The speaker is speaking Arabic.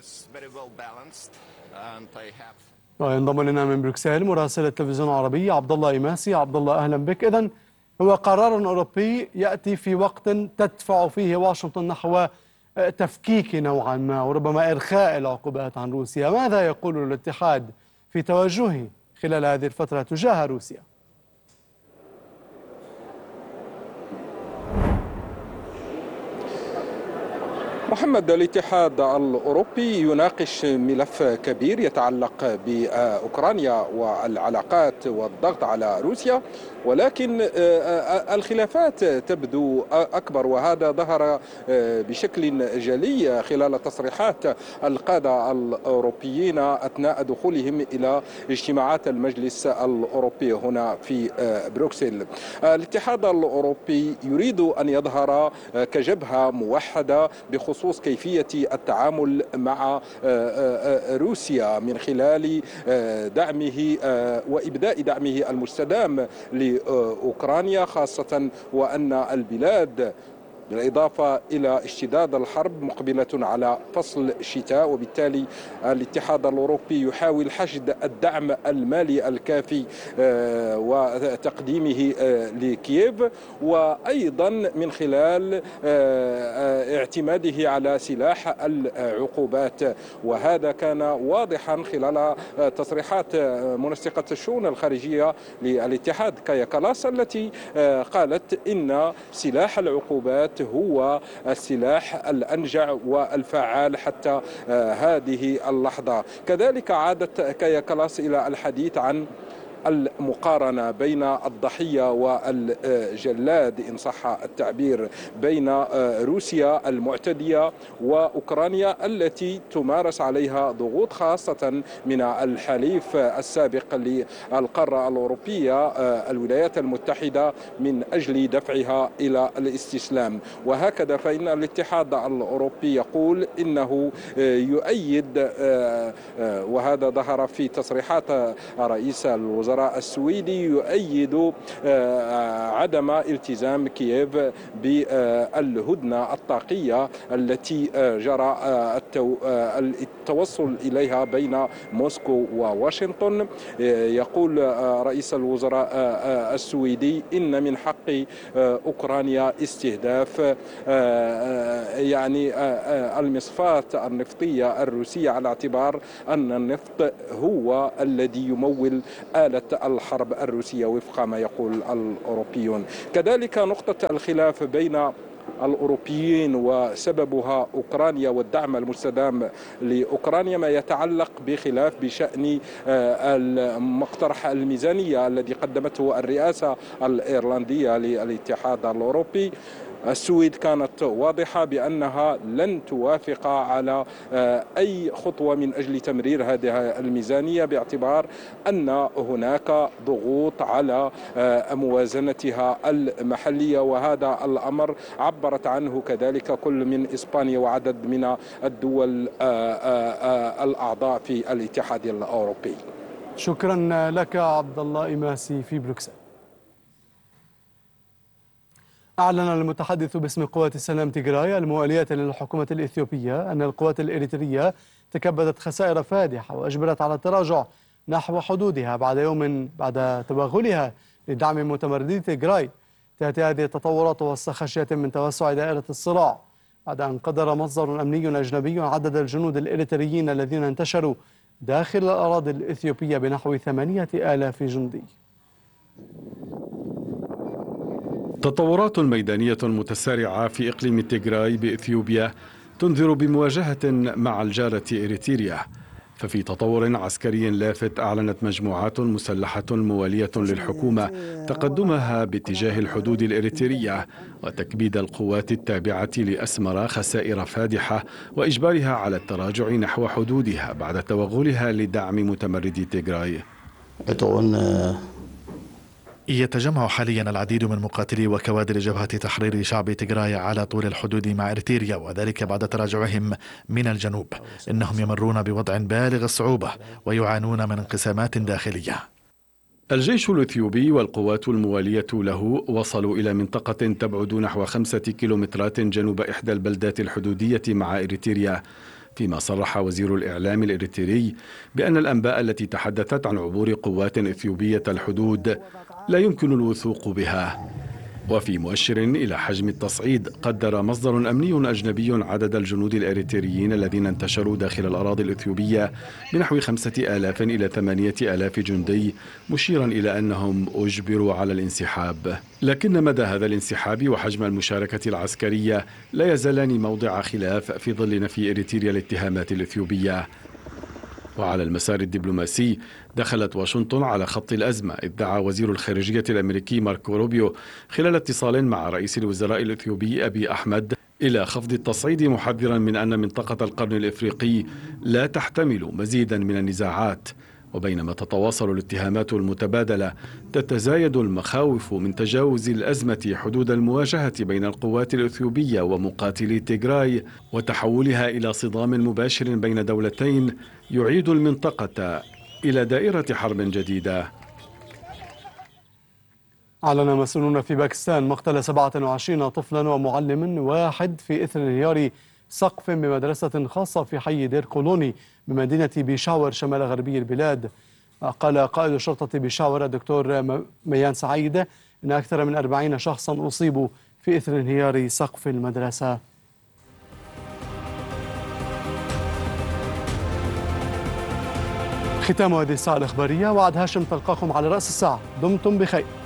وينضم لنا من بروكسل مراسل التلفزيون العربي عبد الله إيماسي. عبد الله أهلا بك. إذن هو قرار أوروبي يأتي في وقت تدفع فيه واشنطن نحو تفكيك نوعا ما وربما إرخاء العقوبات عن روسيا. ماذا يقول الاتحاد في توجهه خلال هذه الفترة تجاه روسيا؟ محمد، الاتحاد الأوروبي يناقش ملف كبير يتعلق بأوكرانيا والعلاقات والضغط على روسيا، ولكن الخلافات تبدو أكبر، وهذا ظهر بشكل جلي خلال تصريحات القادة الأوروبيين أثناء دخولهم إلى اجتماعات المجلس الأوروبي هنا في بروكسل. الاتحاد الأوروبي يريد أن يظهر كجبهة موحدة بخصوص كيفية التعامل مع روسيا من خلال دعمه وإبداء دعمه المستدام لأوكرانيا، خاصة وأن البلاد بالإضافة إلى اشتداد الحرب مقبلة على فصل الشتاء، وبالتالي الاتحاد الأوروبي يحاول حشد الدعم المالي الكافي وتقديمه لكييف، وأيضا من خلال اعتماده على سلاح العقوبات. وهذا كان واضحا خلال تصريحات منسقة الشؤون الخارجية للاتحاد كايا كالاس، التي قالت إن سلاح العقوبات هو السلاح الأنجع والفعال حتى هذه اللحظة. كذلك عادت كايا كالاس إلى الحديث عن المقارنة بين الضحية والجلاد إن صح التعبير، بين روسيا المعتدية وأوكرانيا التي تمارس عليها ضغوط، خاصة من الحليف السابق للقارة الأوروبية الولايات المتحدة من أجل دفعها إلى الاستسلام. وهكذا فإن الاتحاد الأوروبي يقول إنه يؤيد، وهذا ظهر في تصريحات رئيس الوزراء السويدي، يؤيد عدم التزام كييف بالهدنة الطاقية التي جرى التوصل إليها بين موسكو وواشنطن. يقول رئيس الوزراء السويدي إن من حق أوكرانيا استهداف يعني المصفاة النفطية الروسية، على اعتبار أن النفط هو الذي يمول آلة الحرب الروسية وفق ما يقول الأوروبيون. كذلك نقطة الخلاف بين الأوروبيين وسببها أوكرانيا والدعم المستدام لأوكرانيا ما يتعلق بخلاف بشأن مقترح الميزانية الذي قدمته الرئاسة الإيرلندية للاتحاد الأوروبي. السويد كانت واضحة بأنها لن توافق على أي خطوة من أجل تمرير هذه الميزانية، باعتبار أن هناك ضغوط على موازنتها المحلية، وهذا الأمر عبرت عنه كذلك كل من إسبانيا وعدد من الدول الأعضاء في الاتحاد الأوروبي. شكرا لك عبد الله إيماسي في بروكسل. أعلن المتحدث باسم قوات السلام تيغراي الموالية للحكومة الإثيوبية أن القوات الإريترية تكبدت خسائر فادحة وأجبرت على التراجع نحو حدودها بعد توغلها لدعم متمردي تيغراي. تأتي هذه التطورات وسط خشية من توسع دائرة الصراع بعد أن قدر مصدر أمني أجنبي عدد الجنود الإريتريين الذين انتشروا داخل الأراضي الإثيوبية بنحو 8,000 جندي. تطورات ميدانية متسارعة في إقليم تيغراي بإثيوبيا تنذر بمواجهة مع الجارة إريتريا. ففي تطور عسكري لافت أعلنت مجموعات مسلحة موالية للحكومة تقدمها باتجاه الحدود الإريترية وتكبيد القوات التابعة لأسمرا خسائر فادحة وإجبارها على التراجع نحو حدودها بعد توغلها لدعم متمردي تيغراي. يتجمع حاليا العديد من مقاتلي وكوادر جبهة تحرير شعب تيغراي على طول الحدود مع إريتريا، وذلك بعد تراجعهم من الجنوب. إنهم يمرون بوضع بالغ الصعوبة ويعانون من انقسامات داخلية. الجيش الإثيوبي والقوات الموالية له وصلوا إلى منطقة تبعد نحو 5 كيلومترات جنوب إحدى البلدات الحدودية مع إريتريا، فيما صرح وزير الإعلام الإريتري بأن الأنباء التي تحدثت عن عبور قوات إثيوبية الحدود لا يمكن الوثوق بها. وفي مؤشر إلى حجم التصعيد، قدر مصدر أمني أجنبي عدد الجنود الإريتريين الذين انتشروا داخل الأراضي الإثيوبية بنحو 5000 إلى 8000 جندي، مشيرا إلى أنهم أجبروا على الانسحاب. لكن مدى هذا الانسحاب وحجم المشاركة العسكرية لا يزالان موضع خلاف في ظل نفي إريتريا الاتهامات الإثيوبية. وعلى المسار الدبلوماسي، دخلت واشنطن على خط الأزمة، إذ دعا وزير الخارجية الأمريكي ماركو روبيو خلال اتصال مع رئيس الوزراء الإثيوبي أبي أحمد إلى خفض التصعيد، محذرا من أن منطقة القرن الإفريقي لا تحتمل مزيدا من النزاعات. وبينما تتواصل الاتهامات المتبادلة، تتزايد المخاوف من تجاوز الأزمة حدود المواجهة بين القوات الإثيوبية ومقاتلي تيغراي وتحولها إلى صدام مباشر بين دولتين يعيد المنطقة إلى دائرة حرب جديدة. أعلن مسؤولون في باكستان مقتل 27 طفلا ومعلم واحد في إثر انهيار سقف بمدرسة خاصة في حي دير قولوني بمدينة بيشاور شمال غربي البلاد. قال قائد شرطة بيشاور الدكتور ميان سعيد أن أكثر من 40 شخصا أصيبوا في إثر انهيار سقف المدرسة. ختام هذه الساعة الإخبارية، وعد هاشم تلقاكم على رأس الساعة. دمتم بخير.